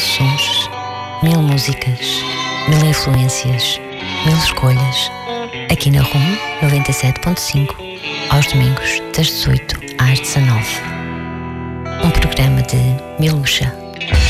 sons, 1000 músicas, 1000 influências, 1000 escolhas. Aqui na RUM 97.5, aos domingos das 18 às 19. Um programa de Milucha.